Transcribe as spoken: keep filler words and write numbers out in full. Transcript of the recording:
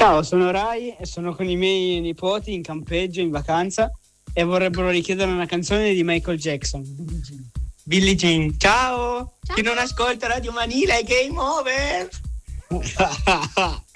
Ciao, sono Rai e sono con i miei nipoti in campeggio, in vacanza, e vorrebbero richiedere una canzone di Michael Jackson. Billie Jean. Ciao! Ciao. Chi non ascolta Radio Manila è game over!